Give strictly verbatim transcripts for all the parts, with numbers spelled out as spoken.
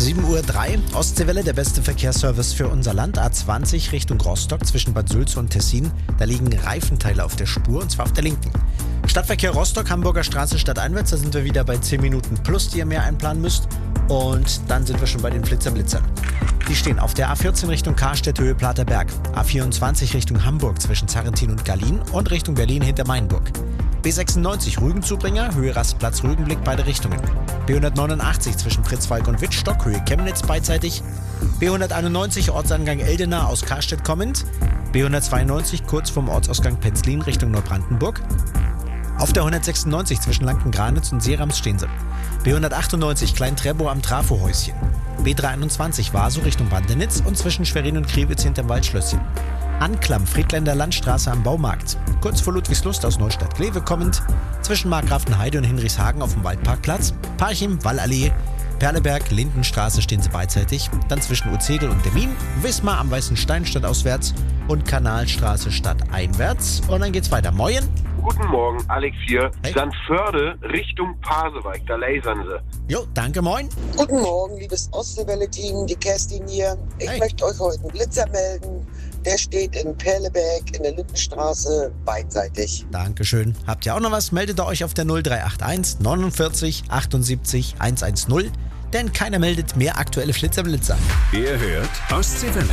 sieben Uhr drei, Ostseewelle, der beste Verkehrsservice für unser Land. A zwanzig Richtung Rostock zwischen Bad Sülze und Tessin. Da liegen Reifenteile auf der Spur, und zwar auf der linken. Stadtverkehr Rostock, Hamburger Straße stadteinwärts. Da sind wir wieder bei zehn Minuten plus, die ihr mehr einplanen müsst. Und dann sind wir schon bei den Flitzer-Blitzern. Die stehen auf der A vierzehn Richtung Karstedt, Höhe Platerberg. A vierundzwanzig Richtung Hamburg zwischen Zarrentin und Gallien und Richtung Berlin hinter Mainburg. B sechsundneunzig Rügenzubringer, Höhe Rastplatz Rügenblick, beide Richtungen. B hundertneunundachtzig zwischen Pritzwalk und Wittstock, Höhe Chemnitz beidseitig. B hunderteinundneunzig Ortsangang Eldena aus Karstedt kommend. B hundertzweiundneunzig kurz vorm Ortsausgang Penzlin Richtung Neubrandenburg. Auf der hundertsechsundneunzig zwischen Lanken-Granitz und Seerams stehen sie. B hundertachtundneunzig Klein-Trebow am Trafohäuschen. B dreihunderteinundzwanzig Vaso Richtung Bandenitz und zwischen Schwerin und Kriwitz hinterm Waldschlösschen. Anklam, Friedländer Landstraße am Baumarkt. Kurz vor Ludwigslust aus Neustadt-Glewe kommend. Zwischen Markgrafenheide und Hinrichshagen auf dem Waldparkplatz. Parchim, Wallallee, Perleberg, Lindenstraße stehen sie beidseitig. Dann zwischen Uzegel und Demmin. Wismar am Weißen Stein stadtauswärts und Kanalstraße stadteinwärts. Und dann geht's weiter. Moin. Guten Morgen, Alex hier. Hey. Sandförde Richtung Pasewalk, da lasern sie. Jo, danke, moin. Guten Morgen, liebes Ostseewelle-Team, die Kerstin hier. Ich Hey. möchte euch heute einen Blitzer melden. Der steht in Perleberg in der Lindenstraße beidseitig. Dankeschön. Habt ihr auch noch was? Meldet ihr euch auf der null drei acht eins neunundvierzig achtundsiebzig hundertzehn. Denn keiner meldet mehr aktuelle Flitzer-Blitzer. Ihr hört Ostseewelle.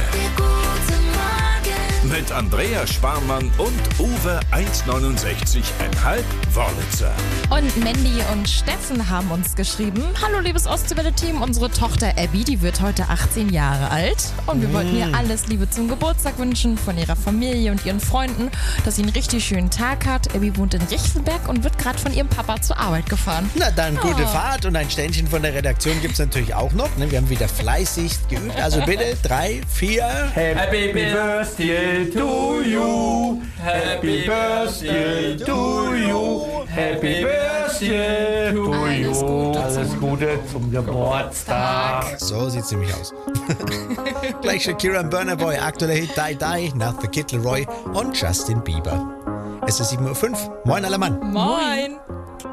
Mit Andreas Sparmann und Uwe eins neunundsechzig Komma fünf Wörlitzer. Und Mandy und Steffen haben uns geschrieben: Hallo liebes Ostseewelle-Team, unsere Tochter Abby, die wird heute achtzehn Jahre alt. Und wir wollten ihr alles Liebe zum Geburtstag wünschen von ihrer Familie und ihren Freunden, dass sie einen richtig schönen Tag hat. Abby wohnt in Richtenberg und wird gerade von ihrem Papa zur Arbeit gefahren. Na dann, gute Oh. Fahrt, und ein Ständchen von der Redaktion gibt's natürlich auch noch. Ne? Wir haben wieder fleißig geübt. Also bitte, drei, vier. Happy Birthday to you. Happy Birthday to you. Happy Birthday to Alles you. Gute Alles zum Gute zum Geburtstag. So sieht's nämlich aus. Gleich Shakira und Burna Boy, aktueller Hit Die Die nach The Kid Leroy und Justin Bieber. Es ist sieben Uhr fünf. Moin aller Mann. Moin.